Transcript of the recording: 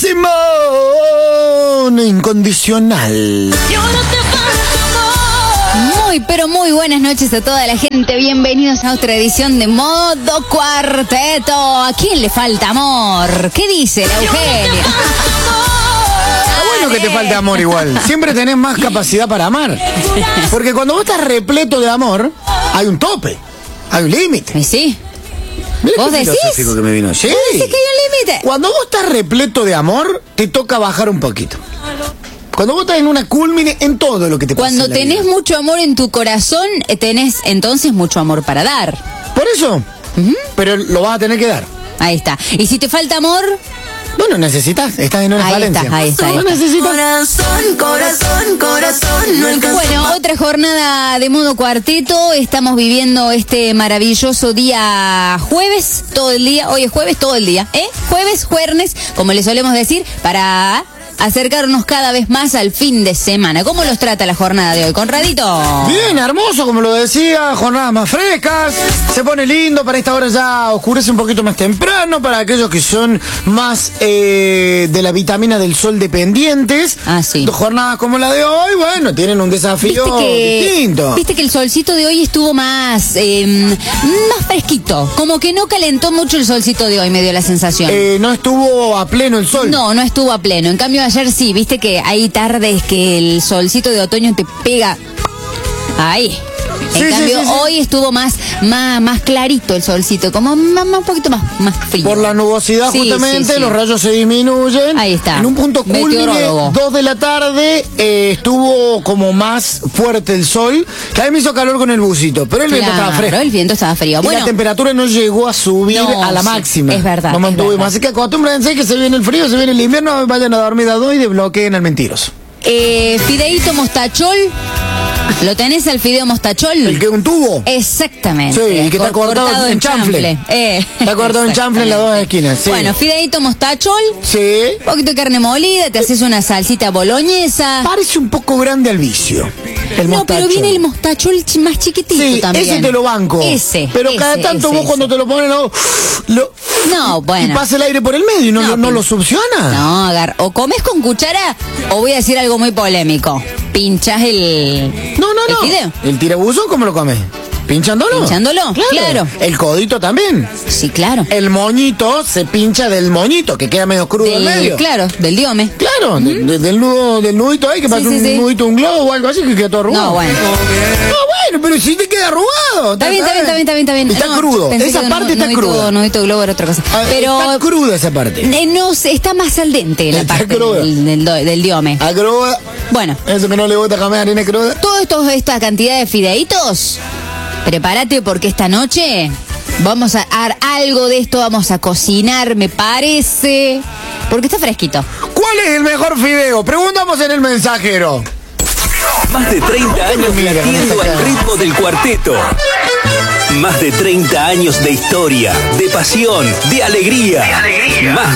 Simón, incondicional. Muy, pero muy buenas noches a toda la gente. Bienvenidos a otra edición de Modo Cuarteto. ¿A quién le falta amor? ¿Qué dice la Eugenia? Está bueno que te falte amor igual. Siempre tenés más capacidad para amar. Porque cuando vos estás repleto de amor, hay un tope, hay un límite. ¿Y sí? Mirá ¿Vos qué decís? filosófico que me vino. Sí. ¿Vos decís que hay un límite? Cuando vos estás repleto de amor, te toca bajar un poquito. Cuando vos estás en una culmine en todo lo que te pasa. Cuando en la tenés vida. mucho amor en tu corazón, tenés entonces mucho amor para dar. Por eso. Pero lo vas a tener que dar. Ahí está. Y si te falta amor, Bueno, necesitas. Estás en una ahí falencia. está, ahí está. No necesitas. Corazón, no alcanza. Bueno, otra jornada de Modo Cuarteto. Estamos viviendo este maravilloso día jueves, todo el día. Hoy es jueves, todo el día. Jueves, jueves, como le solemos decir, para acercarnos cada vez más al fin de semana. ¿Cómo los trata la jornada de hoy, Conradito? Bien, hermoso, como lo decía, jornadas más frescas, se pone lindo, para esta hora ya oscurece un poquito más temprano, para aquellos que son más de la vitamina del sol dependientes. Ah, sí. Jornadas como la de hoy, bueno, tienen un desafío distinto. Viste que el solcito de hoy estuvo más fresquito, como que no calentó mucho el solcito de hoy, me dio la sensación. No estuvo a pleno el sol. No estuvo a pleno. En cambio ayer sí, viste que hay tardes que el solcito de otoño te pega ahí. En Sí, cambio sí. hoy estuvo más clarito el solcito, como un poquito más frío. Por la nubosidad, Sí, justamente, sí. los rayos se disminuyen. Ahí está. En un punto culmine, Meteorólogo. 2 de la tarde, estuvo como más fuerte el sol, que a mí me hizo calor con el busito, pero el viento estaba fresco. El viento estaba frío. Y Bueno, la temperatura no llegó a subir No, a la sí, máxima. es verdad, No es mantuvimos. verdad. Así que acostúmbrense que se viene el frío, se viene el invierno, vayan a dormir a 2 y desbloqueen al mentiroso. fideíto mostachol. ¿Lo tenés el fideo mostachol? El que un tubo. Exactamente. Sí, y que está cortado en chanfle. Está cortado en chanfle en las dos esquinas. Sí. Bueno, fideíto mostachol, Sí. un poquito de carne molida, te haces una salsita boloñesa. Parece un poco grande al vicio. El No, mostacho. pero viene el mostachol más chiquitito Sí, también. ese te lo banco. Pero cada tanto vos cuando te lo pones, No, bueno. y pasa el aire por el medio y no lo succiona. No, o comes con cuchara, o voy a decir algo muy polémico. Pinchás el fideo. ¿El tirabuzón cómo lo comes? ¿Pinchándolo? Pinchándolo, claro. El codito también. Sí, claro. El moñito se pincha del moñito, que queda medio crudo en medio. Claro, del diome. Claro, del nudito ahí, que parece un nudito, un globo o algo así, que queda todo arrugado. No, bueno. No, bueno, pero si te queda arrugado. Está bien. Está No, crudo, pensé esa que parte está cruda. Nudito globo era otra cosa. Pero Está cruda esa parte. no sé, está más al dente la Está parte cruda. del diome. ¿A cruda? Bueno, Eso que no le gusta comer harina cruda. esta cantidad de fideitos, prepárate porque esta noche vamos a dar algo de esto, vamos a cocinar, me parece, porque está fresquito. ¿Cuál es el mejor fideo? Preguntamos en el mensajero. Más de 30 años latiendo al ritmo del cuarteto. Más de 30 años de historia, de pasión, de alegría. Más